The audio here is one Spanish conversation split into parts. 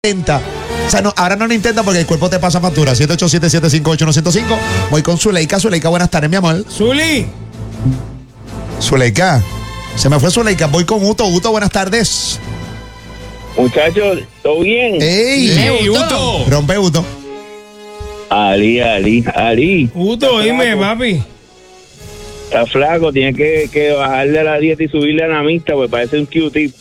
intenta. O sea, no, ahora no lo intenta porque el cuerpo te pasa factura. 787-758-105. Voy con Zuleika. Zuleika, buenas tardes, mi amor. Zuleika. Se me fue Zuleika. Voy con Uto. Uto, buenas tardes. Muchachos, ¿todo bien? ¡Ey! Uto! Rompe, Uto. Ali. Uto, dime, papi. Está flaco, tiene que bajarle a la dieta y subirle a la mixta, pues parece un Q-tip.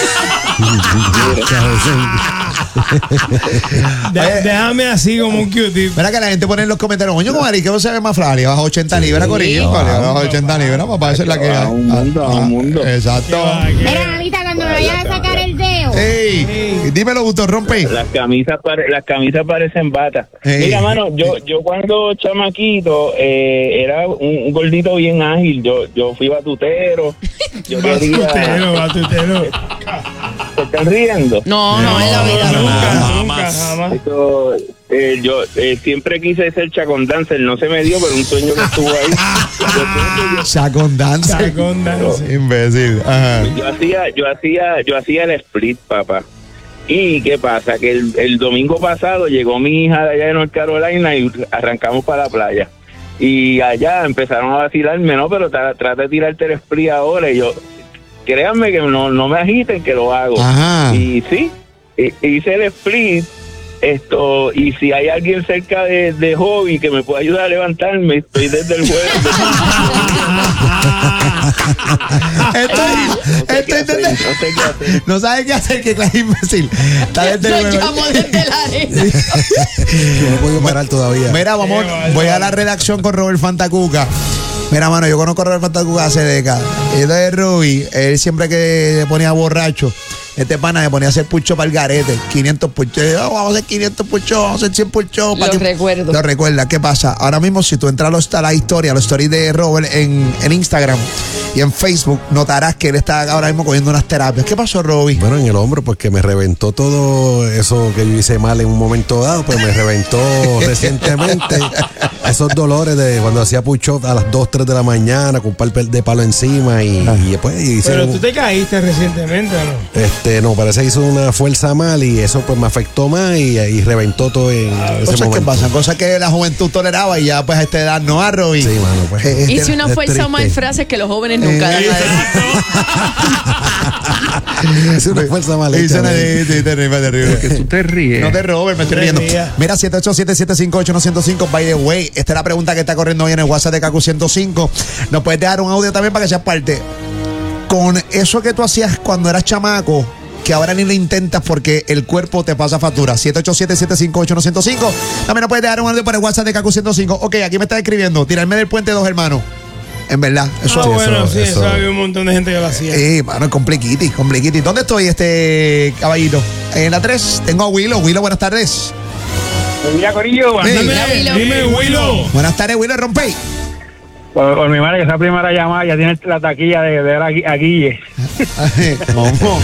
Déjame así como un Q-tip. Mira que la gente pone en los comentarios, coño, con Ari, que no se ve más frágil. Baja 80 libras, Corillo. Baja 80 libras, papá, esa es la que hay. Un mundo. Exacto. Mira, mamita, cuando me vayas a sacar el dedo. ¡Ey! Dímelo, Uto, rompe. Las camisas parecen bata. Ey. Mira, mano, yo cuando chamaquito era un gordito bien ágil. Yo fui batutero. Yo Batutero. ¿Se están riendo? No, en la vida. Nunca, jamás. Eso, yo siempre quise ser Chacón Dancer, no se me dio, pero un sueño que estuvo ahí. Chacón danza. Imbécil. Ajá. Yo hacía el split, papá. ¿Y qué pasa? Que el domingo pasado llegó mi hija de allá de North Carolina y arrancamos para la playa. Y allá empezaron a vacilarme, ¿no? Pero trata de tirarte el split ahora. Y yo, créanme que no me agiten, que lo hago. Ajá. Y sí, hice el split. Y si hay alguien cerca de Hobby que me pueda ayudar a levantarme, estoy desde el jueves. No sabe qué hacer, que clase imbécil. Está desde el Lo llamo desde el área. Yo no he podido parar todavía. Mira, vamos, voy a la redacción con Robert Fantacuca. Mira, mano, yo conozco a Robert Fantacuca hace décadas. Él es Ruby, él siempre que se ponía borracho, este pana se ponía a hacer pucho para el garete. 500 puchos. Vamos a hacer 500 puchos, vamos a hacer 100 puchos. Lo recuerdo. Lo recuerda. ¿Qué pasa? Ahora mismo, si tú entras a la historia, los stories de Robert en Instagram y en Facebook, notarás que él está ahora mismo cogiendo unas terapias. ¿Qué pasó, Roby? Bueno, en el hombro, pues que me reventó todo eso que yo hice mal en un momento dado, pues me reventó recientemente. Esos dolores de cuando hacía push-up a las 2, 3 de la mañana con un par de palo encima y después hice. Pero tú te caíste recientemente, ¿no? No, parece que hizo una fuerza mal y eso pues me afectó más y reventó todo en ese Cosas momento. que pasan, cosas que la juventud toleraba y ya pues a esta edad no a Roby. Sí, mano, pues. Hice una fuerza mal frases que los jóvenes nunca dan a decir. Es una fuerza mal hecha. Terrible. Que tú te ríes. No te robes, me estoy riendo. Mira, 787-758-105. By the way, esta es la pregunta que está corriendo hoy en el WhatsApp de Kaku 105. Nos puedes dejar un audio también para que seas parte. Con eso que tú hacías cuando eras chamaco, que ahora ni lo intentas porque el cuerpo te pasa factura. 787-758-105. También nos puedes dejar un audio para el WhatsApp de Kaku 105. Ok, aquí me está escribiendo. Tirarme del puente 2 hermanos. En verdad, eso eso había un montón de gente que lo hacía. Mano, compliquiti. ¿Dónde estoy, caballito? En la 3 tengo a Willow. Willow, buenas tardes. Mira, Corillo. Dime, Willow. Buenas tardes, Willow, rompe. Por mi madre, que esa primera llamada ya tiene la taquilla de ver a Guille. ¿Cómo?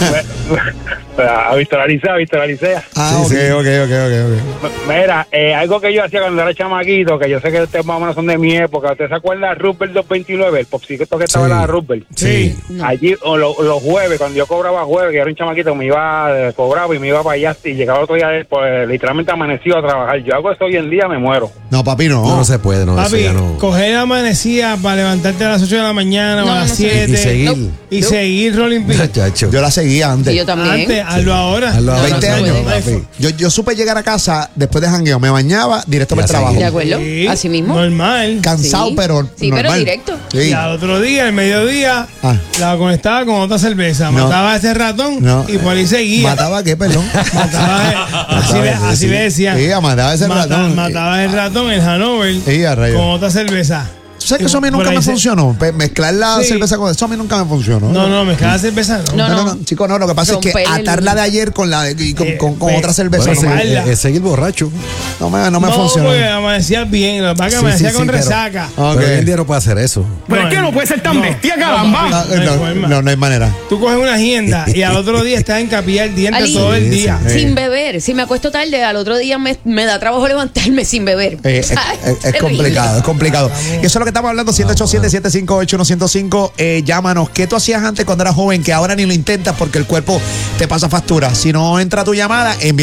A Víctor Alicea. Ah, Sí, ok. Mira, algo que yo hacía cuando era chamaquito, que yo sé que ustedes más o menos son de mi época. ¿Usted se acuerda de Rupert 229? El popcito que estaba en la Rupert. Sí. No. Allí, los jueves, cuando yo cobraba jueves, que era un chamaquito, me iba, cobraba y me iba para allá y llegaba otro día, pues literalmente amanecido a trabajar. Yo hago eso hoy en día, me muero. No, papi, no. No se puede, no. Papi, Eso ya no. coger la amanecía para levantarte a las 8 de la mañana o a las 7 Y seguir. y seguir rolling pin. Chacho. Yo la seguía antes. Sí, yo también. Antes, hazlo ahora. Hazlo ahora. 20 no se años. puede. Yo supe llegar a casa después de jangueo. Me bañaba directo para el Ya trabajo. ¿De acuerdo? Sí, Así mismo. Normal. Cansado, Sí. pero Sí, normal. pero directo. Sí. Y al otro día, el mediodía, la conectaba con otra cerveza. No. Mataba a ese ratón No. y por ahí seguía. ¿Mataba qué, perdón? Así le decía. Sí, mataba ese ratón. Mataba el ratón, el Hanover, Sí, a rayos. con otra cerveza. ¿Tú sabes que eso a mí Por nunca ahí me se- funcionó? Mezclar la Sí. cerveza con eso a mí nunca me funcionó. No, mezclaba cerveza. No. No. Chico, no, lo que pasa es que Romperle el- atarla de ayer con la y con pues, otra cerveza Bueno, no me, Romperla. es seguir borracho. no me No, funcionó. porque amanecía bien. Lo que pasa es que amanecía con pero- resaca. Ok. Pero hoy en día no puede hacer eso. ¿Por qué no puede ser tan bestia, caramba? No hay manera. Tú coges una agenda y al otro día estás en capilla el diente Ali, todo el día. Sin beber. Si me acuesto tarde, al otro día me da trabajo levantarme sin beber. Es ¿Sabes? complicado, es complicado. Y eso es lo que estamos estamos hablando, 787-758-1005. Llámanos. ¿Qué tú hacías antes cuando eras joven que ahora ni lo intentas porque el cuerpo te pasa factura? Si no entra tu llamada, envía